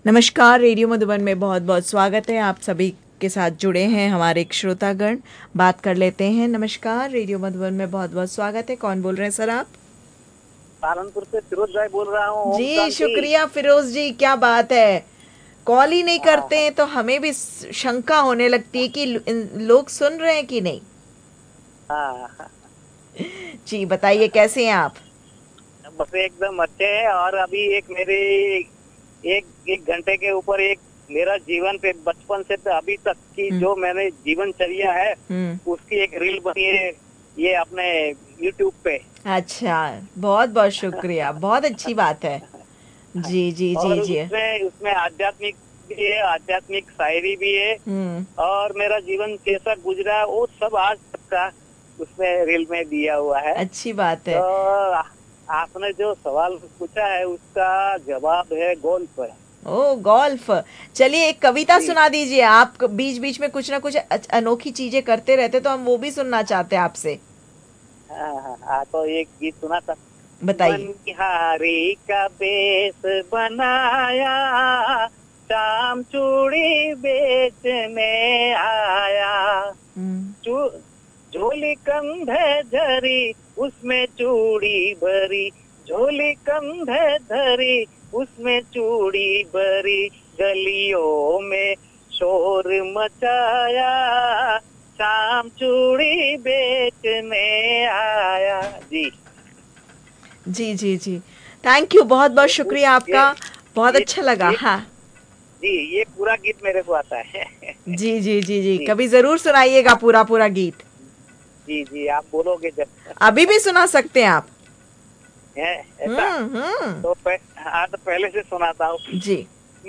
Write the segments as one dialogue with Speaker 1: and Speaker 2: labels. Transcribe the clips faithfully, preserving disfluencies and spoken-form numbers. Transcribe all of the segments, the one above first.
Speaker 1: नमस्कार, रेडियो मधुबन में बहुत बहुत स्वागत है। आप सभी के साथ जुड़े हैं हमारे एक श्रोतागण। बात कर लेते हैं। नमस्कार, रेडियो मधुबन में बहुत बहुत स्वागत है। कौन बोल रहे हैं सर आप?
Speaker 2: पालनपुर से फिरोज भाई बोल रहा हूँ। ओम
Speaker 1: जी
Speaker 2: शांति।
Speaker 1: शुक्रिया फिरोज जी, क्या बात है। कॉल ही नहीं
Speaker 2: हाँ
Speaker 1: करते
Speaker 2: हाँ
Speaker 1: हैं तो हमें भी शंका होने लगती है कि इन- लोग सुन रहे हैं कि नहीं।
Speaker 2: हाँ हाँ।
Speaker 1: जी बताइए, कैसे हैं आप?
Speaker 2: बस एकदम अच्छे है। और अभी एक मेरे एक एक घंटे के ऊपर एक मेरा जीवन पे बचपन से तो अभी तक की
Speaker 1: हम्म
Speaker 2: जो मैंने जीवनचर्या है
Speaker 1: हम्म
Speaker 2: उसकी एक रील बनी है ये अपने यूट्यूब पे।
Speaker 1: अच्छा, बहुत बहुत शुक्रिया, बहुत अच्छी बात है। जी जी जी
Speaker 2: और
Speaker 1: जी।
Speaker 2: उसमें उसमें आध्यात्मिक भी है, आध्यात्मिक शायरी भी है।
Speaker 1: हम्म
Speaker 2: और मेरा जीवन कैसा गुजरा वो सब आज तक का उसमें रील में दिया हुआ है।
Speaker 1: अच्छी बात
Speaker 2: तो
Speaker 1: है।
Speaker 2: आपने जो सवाल पूछा है उसका जवाब है गोल्फ।
Speaker 1: ओ गोल्फ। चलिए एक कविता
Speaker 2: जी।
Speaker 1: सुना दीजिए। आप बीच बीच में कुछ ना कुछ अच- अनोखी चीजें करते रहते, तो हम वो भी सुनना चाहते हैं आपसे।
Speaker 2: हाँ हाँ हाँ, तो एक गीत सुना था।
Speaker 1: बताइए।
Speaker 2: मनिहारी का बेस बनाया, शाम चूड़ी बेचने आया।
Speaker 1: हम्म
Speaker 2: चू झोली कंधे धरी उसमें चूड़ी भरी, झोली कंधे धरी उसमें चूड़ी भरी, गलियों में शोर मचाया, शाम चूड़ी बेचने आया। जी।
Speaker 1: जी जी जी। थैंक यू, बहुत बहुत
Speaker 2: ये पू-
Speaker 1: शुक्रिया
Speaker 2: ये
Speaker 1: आपका। बहुत
Speaker 2: ये
Speaker 1: अच्छा लगा।
Speaker 2: ये
Speaker 1: हाँ
Speaker 2: जी, ये पूरा गीत मेरे को आता है।
Speaker 1: जी जी जी जी,
Speaker 2: जी।
Speaker 1: कभी जरूर सुनाइएगा पूरा पूरा गीत।
Speaker 2: जी जी, आप बोलोगे जब।
Speaker 1: अभी भी सुना सकते हैं आप।
Speaker 2: है ऐसा।
Speaker 1: हम्म हम्म
Speaker 2: तो पह, हाँ तो पहले से सुनाता हूँ।
Speaker 1: जी।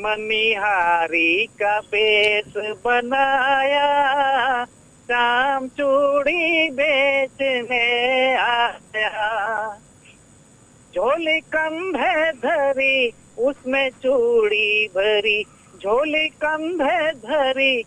Speaker 2: मनिहारी का बेस बनाया, शाम चूड़ी बेचने आया। झोली कंधे धरी उसमें चूड़ी भरी, झोली कंधे धरी